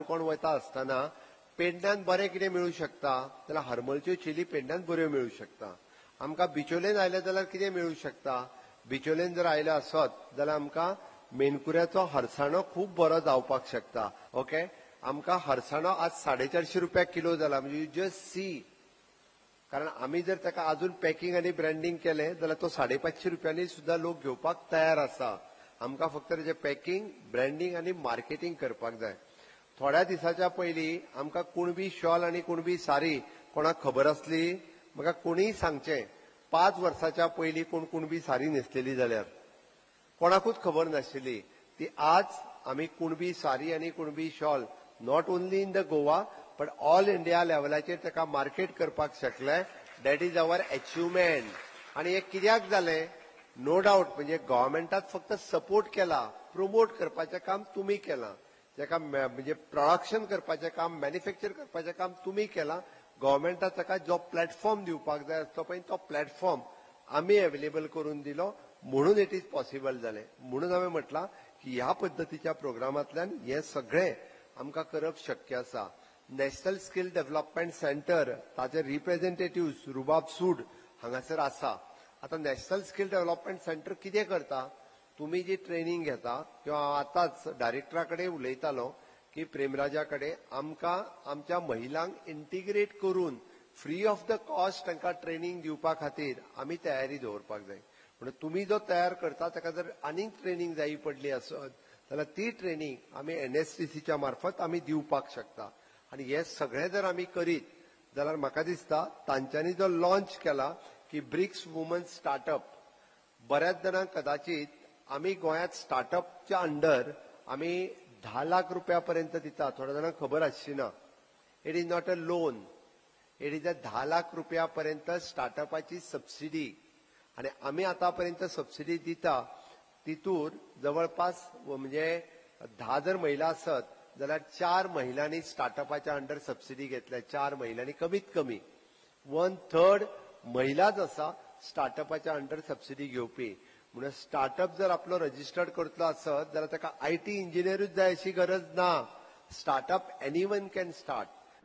कोण वता आसतना पेडण्यान बरें कितें मेळूं शकता जाल्यार हरमळच्यो चिली पेडण्यान बऱ्यो मेळूं शकता. आमकां बिचोलेन आयले जाल्यार कितें मेळूं शकता. बिचोलेन जर आयले आसत जाल्यार आमकां मेणकुऱ्याचो हरसाणो खूब बरो जावपाक शकता. ओके, आमकां हरसाणो आज 450 रुपया किलो जाला. म्हणजे यू जस्ट सी, कारण आमी जर ताका अजून पॅकिंग आनी ब्रँडिंग केलें जाल्यार तो 550 रुपयांनी सुद्धा लोक घेवपाक तयार आसा. आमकां फक्त ताचें पॅकिंग, ब्रँडिंग आनी मार्केटिंग करपाक जाय. थोड्या दिसाच्या पयलीं आमकां कुणबी शॉल आनी कुणबी साडी कोणाक खबर आसली? म्हाका कोणीय सांगचें. 5 वर्साच्या पयलीं कोण कुणबी साडी न्हेसलेली जाल्यार कोणाकूच खबर नाशिल्ली. ती आज आमी कुणबी साडी आनी Kunbi shawl not only in the Goa but all India लेवलाचेर ताका मार्केट करपाक शकले. That is our achievement. आनी हें कित्याक जालें? नो डाऊट, म्हणजे गव्हर्मेंटात फक्त सपोर्ट केला, प्रमोट करपाचें काम तुमी केलां. जेका म्हणजे प्रोडक्शन करपाचें काम, मॅन्युफॅक्चर करपाचें काम तुमी केलां. गव्हर्मेंटान ताका जो प्लॅटफॉर्म दिवपाक जाय आसतो पळय तो प्लॅटफॉर्म आमी अवेलेबल करून दिलो, म्हणून इट इज पॉसिबल जालें. म्हणून हांवें म्हटलां की ह्या पद्दतीच्या प्रोग्रामांतल्यान हें सगळें आमकां करप शक्य आसा. नॅशनल स्कील डेव्हलपमेंट सेंटर ताचे रिप्रेझेंटेटिव्ह रुबाब सूड हांगासर आसा. आता नॅशनल स्कील डेव्हलपमेंट सेंटर कितें करता? तुम्ही जी ट्रेनिंग घेता, किंवा आतांच डायरेक्टरा कडेन उलयतालो की प्रेमराजा कडेन आमकां आमच्या महिलांक इंटिग्रेट करून फ्री ऑफ द कॉस्ट तांकां ट्रेनिंग दिवपा खातीर आमी तयारी दवरपाक जाय. म्हणून तुम्ही जो तयार करता ताका जर आनीक ट्रेनिंग जायी पडली आसत जाल्यार ती ट्रेनिंग आमी NSTCच्या मार्फत आमी दिवपाक शकता. आनी हे सगळें जर आमी करीत जाल्यार म्हाका दिसता तांच्यांनी जो लॉन्च केला की ब्रिक्स वुमन स्टार्टअप, बऱ्याच जाणांक कदाचित आमी गोंयांत स्टार्टअपच्या अंडर आमी 10 लाख रुपयापर्यंत दिता. थोड्या जाणांक खबर आसचीना. It is not a loan, it is a 10 lakh रुपयापर्यंत स्टार्टअपाची सबसिडी. आणि आमी आतापर्यंत सबसिडी दिता तितूर जवळपास म्हणजे 10 जर महिला आसत जाल्यार 4 महिलांनी स्टार्टअपाच्या अंडर सबसिडी घेतल्या. 4 महिलांनी कमीत कमी 1/3 महिलाच आसा स्टार्टअपाच्या अंडर सबसिडी घेवपी. म्हणून स्टार्टअप जर आपलो रजिस्टर्ड करतलो आसत जाल्यार ताका IT इंजिनियरूच जाय अशी गरज ना. Startup anyone can start.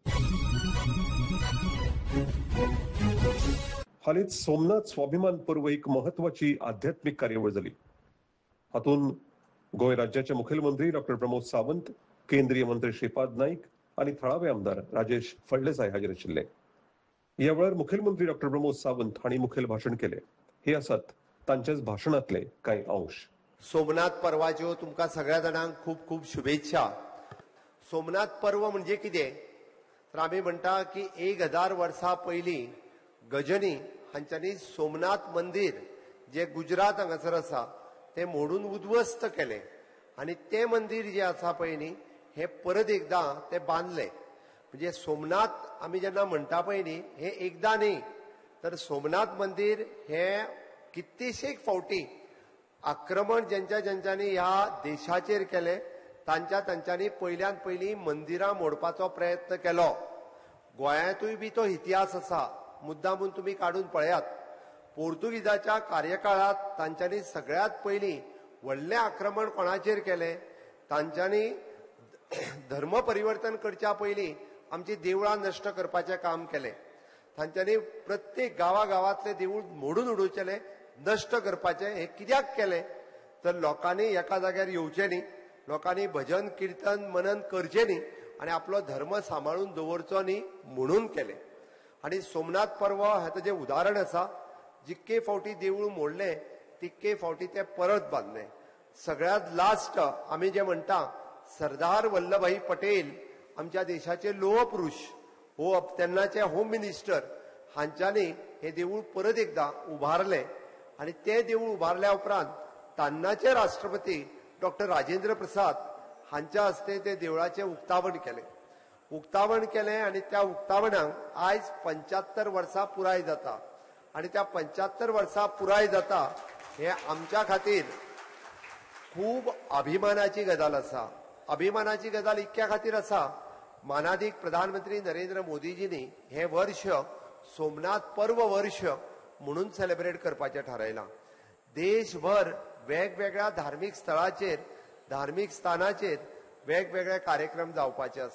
हालींच सोमनाथ स्वाभिमान पर्व एक महत्वाची आध्यात्मिक कार्यावळ जाली. हातूंत गोंय राज्याचे मुखेलमंत्री डॉ. प्रमोद सावंत, केंद्रीय मंत्री श्रीपाद नाईक आनी थळावे आमदार राजेश फळदेसाय हाजीर आशिल्ले. ह्या वेळार मुखेलमंत्री डॉ. प्रमोद सावंत हांणी मुखेल भाशण केलें. हे आसात तांच्याच भाशणांतले कांय अंश. सोमनाथ पर्वाच्यो तुमकां सगळ्या जाणांक खूब खूब शुभेच्छा. सोमनाथ पर्व म्हणजे कितें? तर आमी म्हणटा की 1000 वर्सां पयलीं गजनी हांच्यांनी सोमनाथ मंदिर जे गुजरात हांगासर आसा तें मोडून उद्ध्वस्त केलें. आनी तें मंदिर जें आसा पळय न्ही, हें परत एकदां तें बांदलें. म्हणजे सोमनाथ आमी जेन्ना म्हणटा पळय न्ही, हें एकदां न्ही, तर सोमनाथ मंदिर हें कित्येशेक फावटी आक्रमण ज्यांच्यांनी ह्या देशाचेर केलें तांच्यांनी पयल्यान पयलीं मंदिरां मोडपाचो प्रयत्न केलो. गोंयांतूय बी तो इतिहास आसा, मुद्दामून तुमी काडून पळयात. पोर्तुगीजाच्या कार्यकाळांत तांच्यांनी सगळ्यात पयलीं व्हडलें आक्रमण कोणाचेर केलें? तांच्यांनी धर्म परिवर्तन करच्या पयलीं आमची देवळां नश्ट करपाचें काम केलें. तांच्यांनी प्रत्येक गांवांतलें देवूळ मोडून उडोवचेलें, नश्ट करपाचें. हें कित्याक केलें? तर लोकांनी एका जाग्यार येवचें न्ही, लोकांनी भजन किर्तन मनन करचें न्ही, आनी आपलो धर्म सांबाळून दवरचो न्ही, म्हणून केलें. आनी सोमनाथ पर्व हें ताचें उदाहरण आसा. जितके फावटी देवूळ मोडलें तितके फावटी तें परत बांदलें. सगळ्यांत लास्ट आमी जें म्हणटा सरदार वल्लभभाई पटेल आमच्या देशाचे लोह पुरुष, तेन्नाचे होम मिनिस्टर हांच्यांनी हें देवूळ परत एकदां उबारलें. आनी तें देवूळ उबारल्या उपरांत तेन्नाचे राष्ट्रपती डॉ. राजेंद्र प्रसाद हांच्या हस्ते तें देवळाचें उक्तावण केलें. आनी त्या उक्तावणाक आयज 75 वर्सां पुराय जाता. आनी त्या 75 वर्सां पुराय जाता हें आमच्या खातीर खूब अभिमानाची गजाल आसा. अभिमानाची गजाल इतक्या खातीर आसा, मानाधीक प्रधानमंत्री नरेंद्र मोदीजींनी हें वर्ष सोमनाथ पर्व वर्ष म्हणून सेलिब्रेट करपाचें थारायलां. देशभर वेगवेगळ्या धार्मीक स्थळाचेर, धार्मीक स्थानाचेर वेगवेगळे कार्यक्रम जावपाचे आसात.